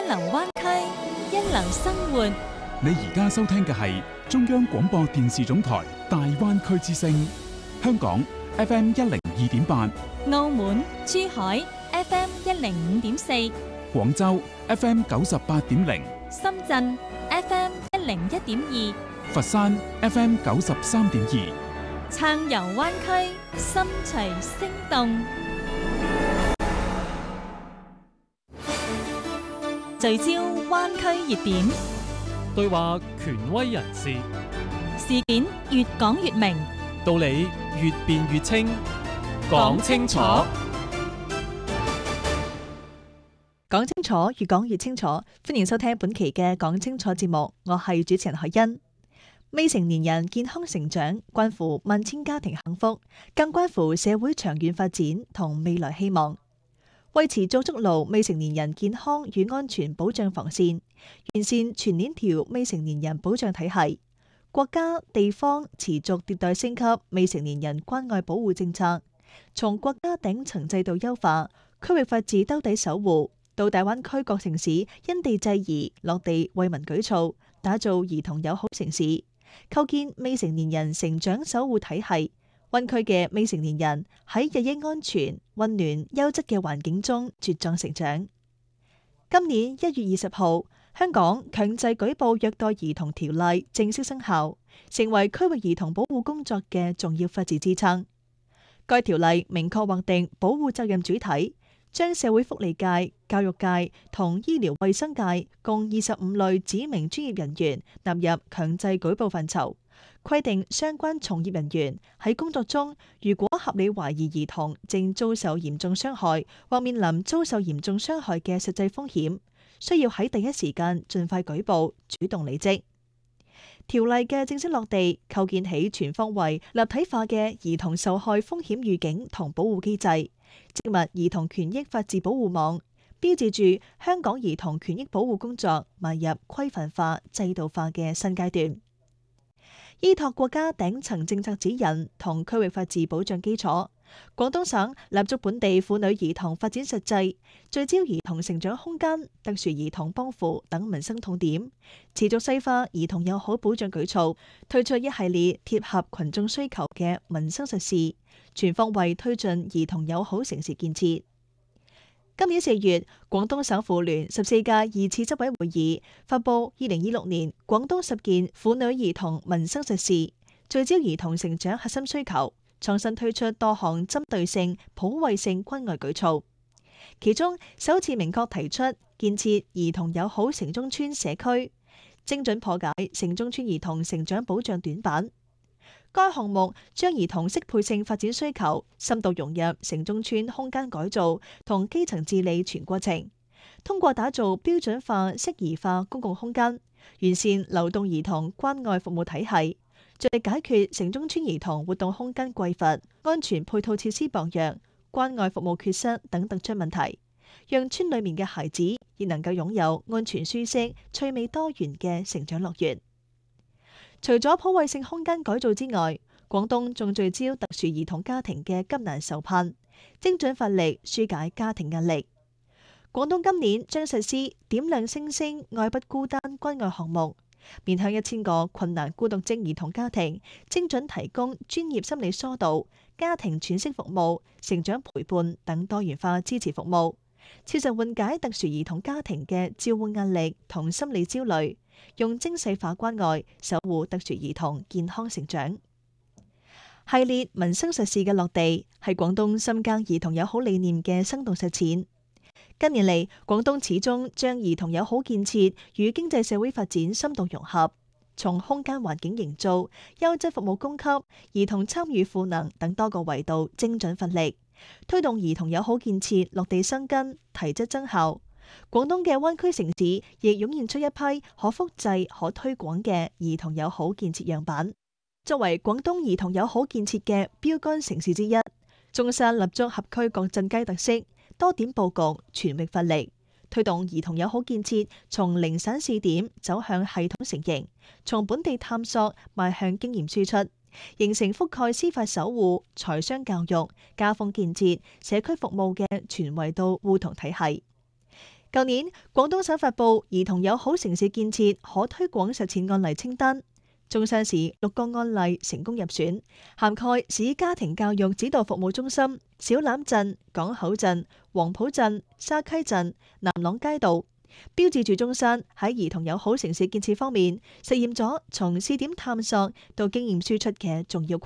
流灣區，一流生活。 你而家收聽嘅係中央廣播電視總台大灣區之聲，香港 FM 102.8， 澳門、珠海 FM 105.4， 廣州 FM 98.0， 深圳 FM 101.2， 佛山 FM 93.2， 暢遊灣區，心隨聲動。聚焦灣區熱點， 對話權威人士， 事件越講越明， 道理越辯越清，講清楚。 講清楚，越講越清楚。歡迎收聽本期嘅講清楚節目，我係主持人海欣。未成年人健康成長，關乎萬千家庭幸福，更關乎社會長遠發展同未來希望。為持續築牢未成年人健康與安全保障防線，完善全鏈條未成年人保障體系，國家地方持續迭代升級未成年人關愛保護政策，從國家頂層制度優化、區域法治兜底守護，到大灣區各城市因地制宜落地為民舉措，打造兒童友好城市，構建未成年人成長守護體系。灣區嘅未成年人喺日益安全、溫暖、優質嘅環境中茁壯成長。今年1月20號，香港強制舉報虐待兒童條例正式生效，成為區域兒童保護工作嘅重要法治支撐。該條例明確劃定保護責任主體，將社會福利界、教育界同醫療衛生界共25類指明專業人員納入強制舉報範疇。規定相關從業人員喺工作中，如果合理懷疑兒童正遭受嚴重傷害或面臨遭受嚴重傷害嘅實際風險，需要喺第一時間盡快舉報，主動離職。條例嘅正式落地，構建起全方位、立體化嘅兒童受害風險預警同保護機制，植物兒童權益法治保護網，標誌住香港兒童權益保護工作邁入規範化、制度化嘅新階段。依託國家頂層政策指引同區域法治保障基礎，廣東省立足本地婦女兒童發展實際，聚焦兒童成長空間、特殊兒童幫扶等民生痛點，持續細化兒童友好保障舉措，推出一系列貼合群眾需求嘅民生實事，全方位推進兒童友好城市建設。今年4月，廣東省婦聯14屆2次執委會議發布2026年廣東10件婦女兒童民生實事，聚焦兒童成長核心需求，創新推出多項針對性、普惠性關愛舉措。其中，首次明確提出建設兒童友好城中村社區，精準破解城中村兒童成長保障短板。該項目將兒童適配性發展需求深度融入城中村空間改造同基層治理全過程，通過打造標準化、適宜化公共空間，完善流動兒童關愛服務體系，着力解決城中村兒童活動空間匱乏、安全配套設施薄弱、關愛服務缺失等突出問題，讓村裏面嘅孩子亦能夠擁有安全舒適、趣味多元嘅成長樂園。除咗普惠性空間改造之外，廣東仲聚焦特殊兒童家庭嘅急難愁盼，精準發力紓解家庭壓力。廣東今年將實施點亮星星愛不孤單關愛項目，面向1000個困難孤獨症兒童家庭，精準提供專業心理疏導、家庭喘息服務、成長陪伴等多元化支持服務，切實緩解特殊兒童家庭嘅照顧壓力同心理焦慮，用精細化關愛守護特殊兒童健康成長。系列民生實事嘅落地，係廣東深耕兒童友好理念嘅生動實踐。近年嚟，廣東始終將兒童友好建設與經濟社會發展深度融合，從空間環境營造、優質服務供給、兒童參與賦能等多個維度精準發力，推動兒童友好建設落地生根、提質增效。廣東嘅灣區城市亦湧現出一批可複製、可推廣嘅兒童友好建設樣板。作為廣東兒童友好建設嘅標杆城市之一，中山立足合區各鎮街特色，多點佈局，全域發力，推動兒童友好建設從零散試點走向系統成型，從本地探索邁向經驗輸出，形成覆蓋司法守護、財商教育、家風建設、社區服務嘅全維度互動體系。 舊年廣東省發布兒童友好城市建設可推廣實踐案例清單，中山市6個案例成功入選，涵蓋市家庭教育指導服務中心、小欖鎮、港口鎮、黃埔鎮、沙溪鎮、南朗街道，標誌住中山喺兒童友好城市建設方面實現咗從試點探索到經驗輸出嘅重要。